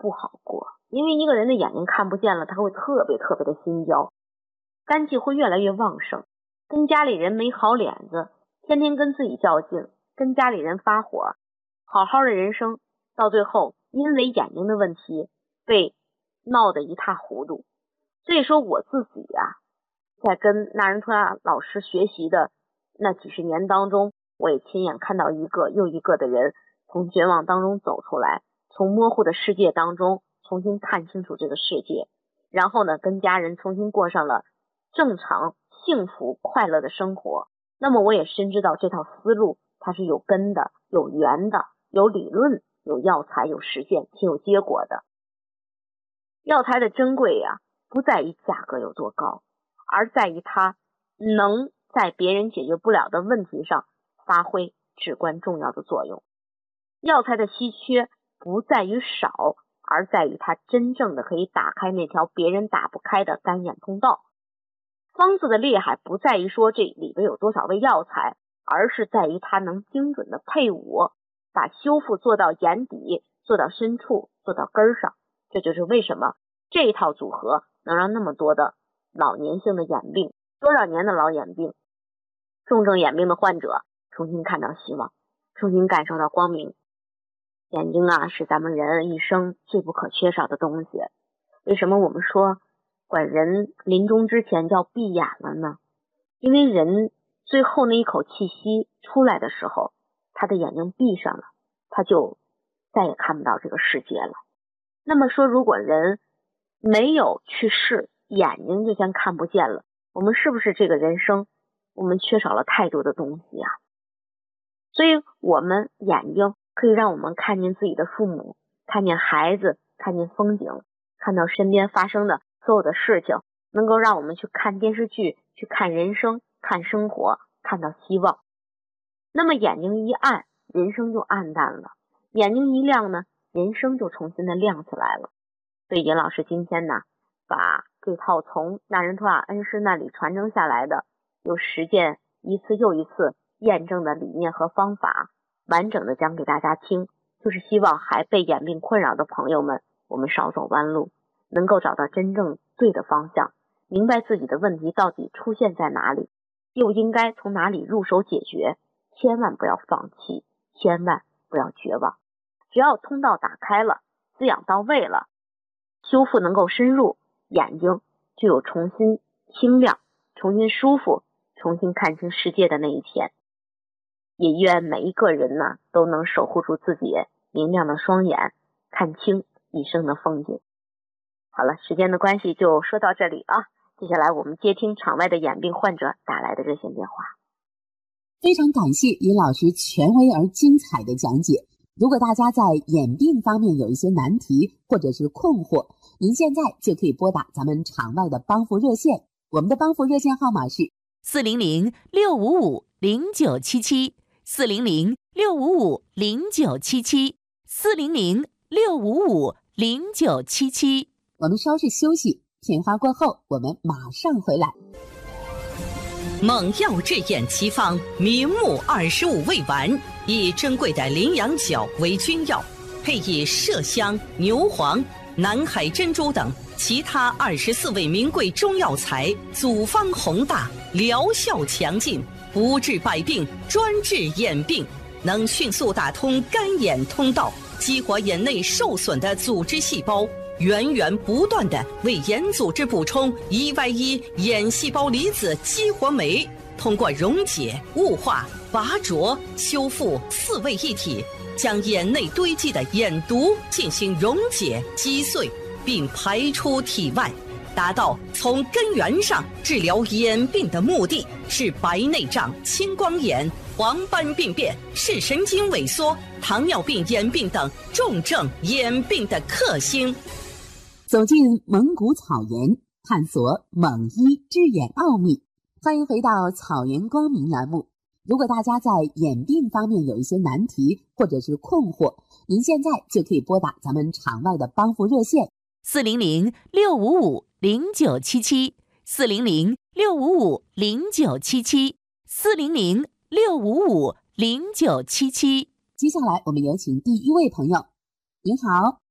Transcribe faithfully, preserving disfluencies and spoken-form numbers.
不好过，因为一个人的眼睛看不见了，他会特别特别的心焦，肝气会越来越旺盛，跟家里人没好脸子，天天跟自己较劲，跟家里人发火，好好的人生到最后因为眼睛的问题被闹得一塌糊涂。所以说我自己啊，在跟纳仁托亚老师学习的那几十年当中，我也亲眼看到一个又一个的人从绝望当中走出来，从模糊的世界当中重新看清楚这个世界，然后呢跟家人重新过上了正常幸福快乐的生活。那么我也深知道这套思路它是有根的，有源的，有理论，有药材，有实践，且有结果的。药材的珍贵呀、啊，不在于价格有多高，而在于它能在别人解决不了的问题上发挥至关重要的作用。药材的稀缺不在于少，而在于它真正的可以打开那条别人打不开的干眼通道。方子的厉害不在于说这里边有多少味药材，而是在于它能精准的配伍，把修复做到眼底，做到深处，做到根上。这就是为什么这一套组合能让那么多的老年性的眼病，多少年的老眼病，重症眼病的患者重新看到希望，重新感受到光明。眼睛啊，是咱们人一生最不可缺少的东西。为什么我们说管人临终之前叫闭眼了呢？因为人最后那一口气息出来的时候，他的眼睛闭上了，他就再也看不到这个世界了。那么说，如果人没有去世，眼睛就像看不见了，我们是不是这个人生我们缺少了太多的东西啊？所以我们眼睛可以让我们看见自己的父母，看见孩子，看见风景，看到身边发生的所有的事情，能够让我们去看电视剧，去看人生，看生活，看到希望。那么眼睛一暗，人生就暗淡了，眼睛一亮呢，人生就重新的亮起来了。所以尹老师今天呢，把这套从纳仁托亚恩师那里传承下来的，有实践一次又一次验证的理念和方法，完整的讲给大家听，就是希望还被眼病困扰的朋友们，我们少走弯路，能够找到真正对的方向，明白自己的问题到底出现在哪里，又应该从哪里入手解决。千万不要放弃，千万不要绝望。只要通道打开了，滋养到位了，修复能够深入，眼睛就有重新清亮，重新舒服，重新看清世界的那一天。也愿每一个人呢，都能守护住自己明亮的双眼，看清一生的风景。好了，时间的关系就说到这里啊，接下来我们接听场外的眼病患者打来的热线电话。 非常感谢尹老师权威而精彩的讲解。如果大家在眼病方面有一些难题或者是困惑，您现在就可以拨打咱们场外的帮扶热线，我们的帮扶热线号码是四零零六五五零九七七，四零零六五五零九七七，四零零六五五零九七七。 我们稍事休息，片花过后，我们马上回来。 猛药治眼奇方明目二十五味丸，以珍贵的羚羊角为君药，配以麝香、牛黄、南海珍珠等其他二十四味名贵中药材，组方宏大，疗效强劲，不治百病，专治眼病，能迅速打通干眼通道，激活眼内受损的组织细胞，源源不断地为眼组织补充 E Y 一 眼细胞离子激活酶，通过溶解、雾化、拔灼、修复四位一体，将眼内堆积的眼毒进行溶解、击碎，并排出体外，达到从根源上治疗眼病的目的，是白内障、青光眼、黄斑病变、视神经萎缩、糖尿病眼病等重症眼病的克星。 走进蒙古草原，探索蒙医治眼奥秘。欢迎回到草原光明栏目。如果大家在眼病方面有一些难题或者是困惑，您现在就可以拨打咱们场外的帮扶热线四零零六五五零九七七，四零零六五五零九七七，四零零六五五零九七七。 接下来我们有请第一位朋友。您好。